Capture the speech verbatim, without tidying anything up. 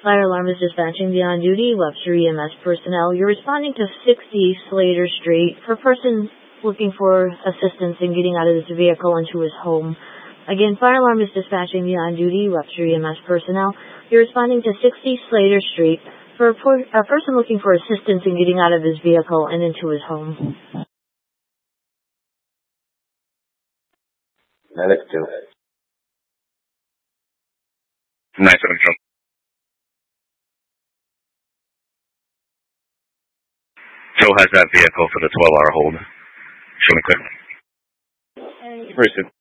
Fire alarm is dispatching the on-duty Webster E M S personnel. You're responding to sixty Slater Street for a person looking for assistance in getting out of his vehicle into his home. Again, fire alarm is dispatching the on-duty Webster E M S personnel. You're responding to sixty Slater Street for a, por- a person looking for assistance in getting out of his vehicle and into his home. Medic two. nine seven Joe. Joe has that vehicle for the twelve hour hold. Show me quick. Where is it?